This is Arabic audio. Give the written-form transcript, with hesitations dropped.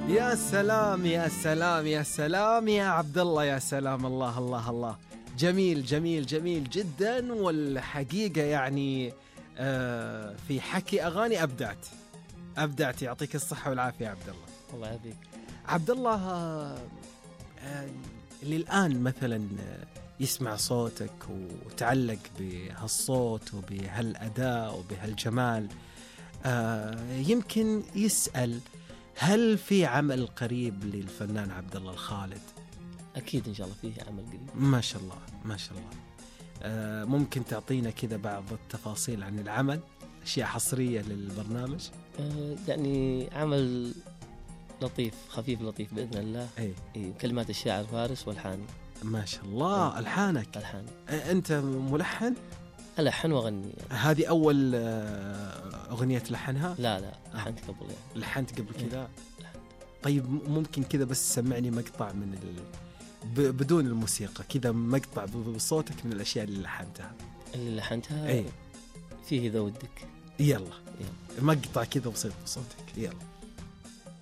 يا سلام يا سلام يا سلام يا عبد الله، يا سلام، الله الله الله، جميل جميل جميل جدا. والحقيقة يعني في حكي أغاني أبدعت، يعطيك الصحة والعافية يا عبد الله. الله يهديك عبد الله. اللي الآن مثلا يسمع صوتك وتعلق بهالصوت وبهالأداء وبهالجمال، يمكن يسأل هل في عمل قريب للفنان عبد الله الخالد؟ أكيد إن شاء الله فيه عمل قريب. ما شاء الله ما شاء الله. ممكن تعطينا كذا بعض التفاصيل عن العمل، أشياء حصرية للبرنامج؟ يعني عمل لطيف خفيف لطيف بإذن الله. أي كلمات الشاعر فارس والحان. ما شاء الله. ألحانك؟ ألحان. أنت ملحن؟ ألحن وأغني يعني. هذه أول أغنية تلحنها؟ لا لحنت قبل يعني. لحنت قبل كذا؟ طيب ممكن كذا بس سمعني مقطع من بدون الموسيقى، كذا مقطع بصوتك من الأشياء اللي لحنتها. اللي لحنتها؟ أي فيه إذا ودك. يلا مقطع كذا بسيط بصوتك، يلا.